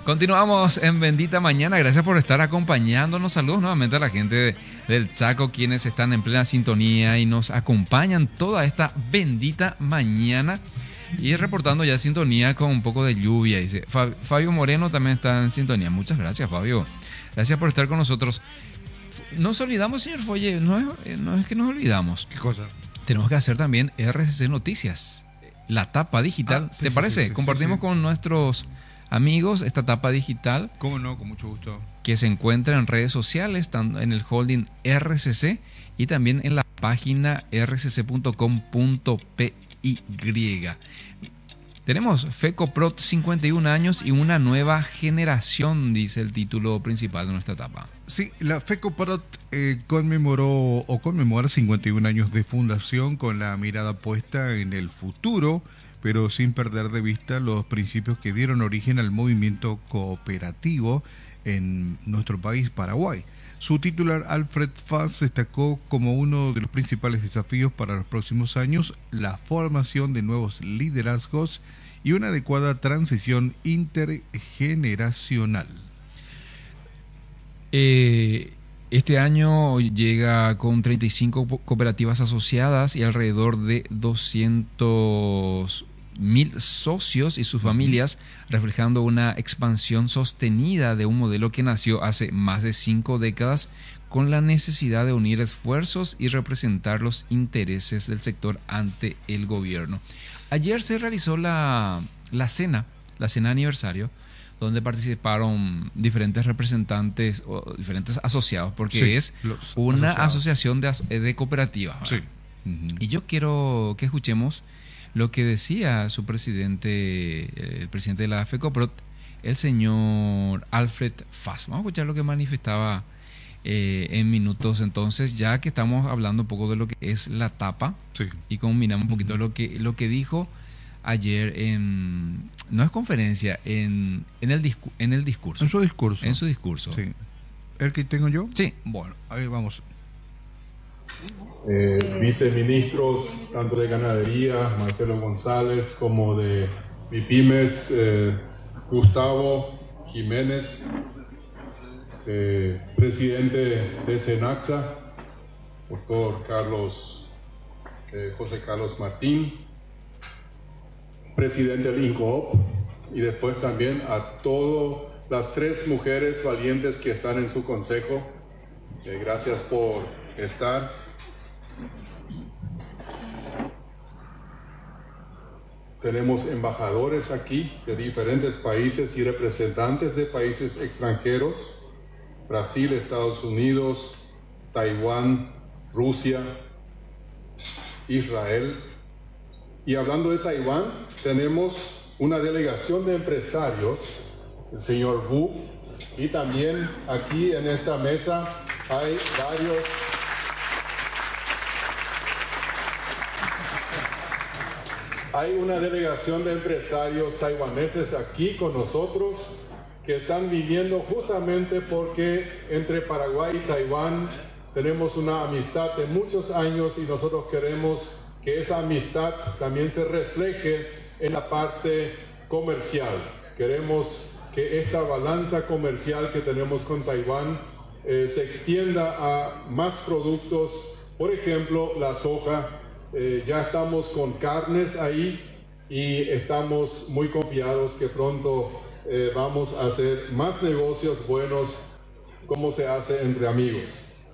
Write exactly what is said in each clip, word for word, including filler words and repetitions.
Continuamos en Bendita Mañana. Gracias por estar acompañándonos. Saludos nuevamente a la gente de, del Chaco, quienes están en plena sintonía y nos acompañan toda esta bendita mañana. Y reportando ya sintonía con un poco de lluvia. Dice Fabio Moreno también está en sintonía. Muchas gracias, Fabio. Gracias por estar con nosotros. Nos olvidamos, señor Folle, no es, no es que nos olvidamos. ¿Qué cosa? Tenemos que hacer también R C C Noticias, la tapa digital. Ah, sí, ¿Te sí, parece? Sí, sí, Compartimos sí, sí. con nuestros amigos esta tapa digital. ¿Cómo no? Con mucho gusto. Que se encuentra en redes sociales, tanto en el holding R C C y también en la página r c c punto com punto p y. Tenemos FECOPROT cincuenta y un años y una nueva generación, dice el título principal de nuestra etapa. Sí, la FECOPROT eh, conmemoró o conmemora cincuenta y un años de fundación con la mirada puesta en el futuro, pero sin perder de vista los principios que dieron origen al movimiento cooperativo en nuestro país, Paraguay. Su titular, Alfred Fass, destacó como uno de los principales desafíos para los próximos años la formación de nuevos liderazgos y una adecuada transición intergeneracional. Eh, este año llega con treinta y cinco cooperativas asociadas y alrededor de doscientos mil socios y sus familias, reflejando una expansión sostenida de un modelo que nació hace más de cinco décadas con la necesidad de unir esfuerzos y representar los intereses del sector ante el gobierno. Ayer se realizó la, la cena, la cena de aniversario, donde participaron diferentes representantes o diferentes asociados, porque sí, es una asociados. asociación de, de cooperativas. Sí. Uh-huh. Y yo quiero que escuchemos lo que decía su presidente, el presidente de la FECOPROT, el señor Alfred Fass. Vamos a escuchar lo que manifestaba eh, en minutos entonces, ya que estamos hablando un poco de lo que es la tapa, sí, y combinamos un poquito uh-huh. lo que lo que dijo ayer en, no es conferencia, en, en, el, discu- en el discurso. En su discurso. En su discurso. Sí. ¿El que tengo yo? Sí. Bueno, ahí vamos. Eh, viceministros, tanto de Ganadería, Marcelo González, como de MIPYMES, eh, Gustavo Jiménez, eh, presidente de SENACSA, doctor Carlos, eh, José Carlos Martín, presidente del INCOOP, y después también a todas las tres mujeres valientes que están en su consejo. Eh, gracias por estar. Tenemos embajadores aquí de diferentes países y representantes de países extranjeros: Brasil, Estados Unidos, Taiwán, Rusia, Israel. Y hablando de Taiwán, tenemos una delegación de empresarios, el señor Wu, y también aquí en esta mesa hay varios Hay una delegación de empresarios taiwaneses aquí con nosotros que están viniendo justamente porque entre Paraguay y Taiwán tenemos una amistad de muchos años y nosotros queremos que esa amistad también se refleje en la parte comercial. Queremos que esta balanza comercial que tenemos con Taiwán eh, se extienda a más productos, por ejemplo, la soja. Eh, ya estamos con carnes ahí y estamos muy confiados que pronto eh, vamos a hacer más negocios buenos como se hace entre amigos.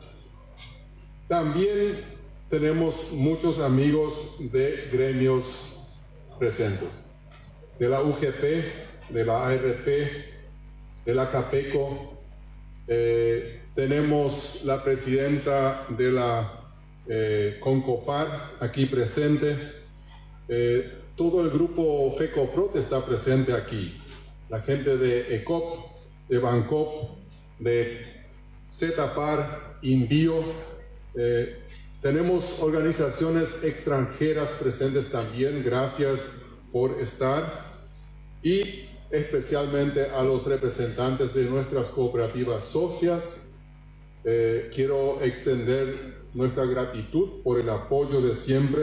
También tenemos muchos amigos de gremios presentes, de la U G P, de la A R P, de la CAPECO. Eh, tenemos la presidenta de la Eh, Concopar aquí presente, eh, todo el grupo FECOPROT está presente aquí, la gente de ECOP, de BANCOP, de ZETAPAR, INVIO, eh, tenemos organizaciones extranjeras presentes también, gracias por estar, y especialmente a los representantes de nuestras cooperativas socias. Eh, quiero extender nuestra gratitud por el apoyo de siempre.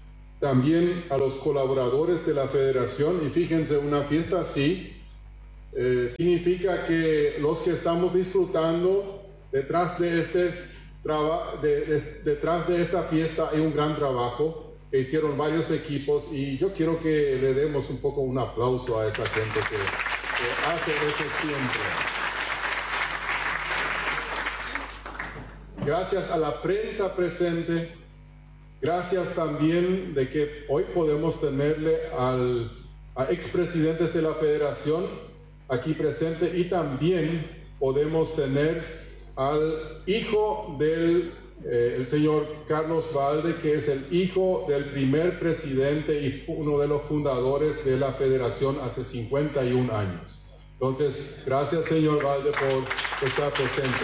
También a los colaboradores de la Federación, y fíjense, una fiesta así eh, significa que los que estamos disfrutando detrás de, este traba, de, de, detrás de esta fiesta hay un gran trabajo que hicieron varios equipos, y yo quiero que le demos un poco un aplauso a esa gente que, que hace eso siempre. Gracias a la prensa presente, gracias también de que hoy podemos tenerle al, a expresidentes de la Federación aquí presente, y también podemos tener al hijo del eh, el señor Carlos Valde, que es el hijo del primer presidente y uno de los fundadores de la Federación hace cincuenta y un años. Entonces, gracias señor Valde por estar presente.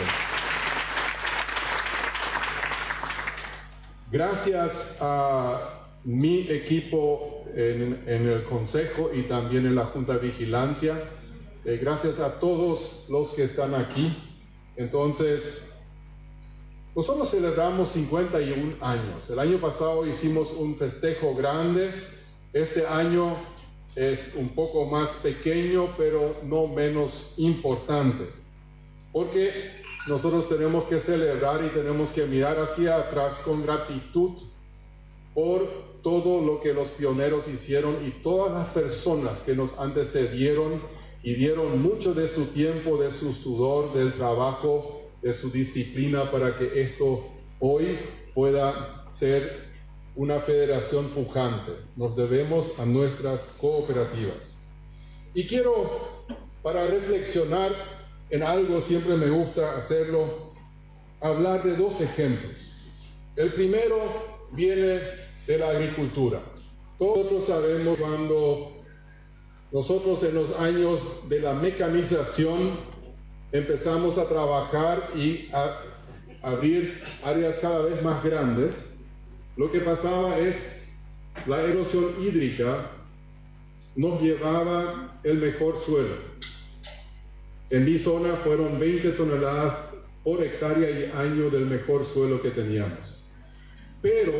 Gracias a mi equipo en, en el Consejo y también en la Junta de Vigilancia. Eh, gracias a todos los que están aquí. Entonces, nosotros celebramos cincuenta y un años. El año pasado hicimos un festejo grande. Este año es un poco más pequeño, pero no menos importante. Porque nosotros tenemos que celebrar y tenemos que mirar hacia atrás con gratitud por todo lo que los pioneros hicieron y todas las personas que nos antecedieron y dieron mucho de su tiempo, de su sudor, del trabajo, de su disciplina para que esto hoy pueda ser una federación pujante. Nos debemos a nuestras cooperativas. Y quiero, para reflexionar en algo, siempre me gusta hacerlo, hablar de dos ejemplos. El primero viene de la agricultura. Todos nosotros sabemos cuando nosotros en los años de la mecanización empezamos a trabajar y a abrir áreas cada vez más grandes, lo que pasaba es la erosión hídrica nos llevaba el mejor suelo. En mi zona fueron veinte toneladas por hectárea y año del mejor suelo que teníamos. Pero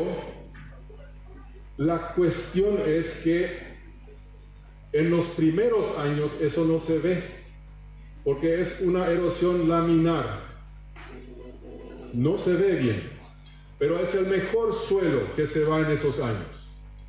la cuestión es que en los primeros años eso no se ve, porque es una erosión laminar. No se ve bien, pero es el mejor suelo que se va en esos años.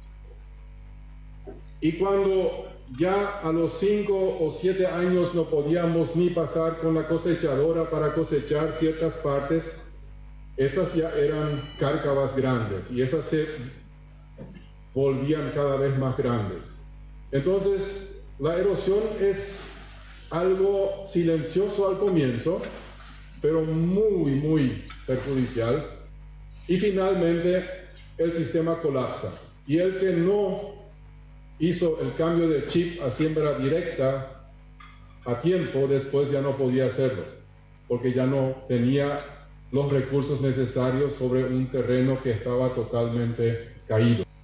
Y cuando ya a los cinco o siete años no podíamos ni pasar con la cosechadora para cosechar ciertas partes, esas ya eran cárcavas grandes y esas se volvían cada vez más grandes. Entonces, la erosión es algo silencioso al comienzo, pero muy, muy perjudicial. Y finalmente, el sistema colapsa. Y el que no hizo el cambio de chip a siembra directa a tiempo, después ya no podía hacerlo, porque ya no tenía los recursos necesarios sobre un terreno que estaba totalmente caído.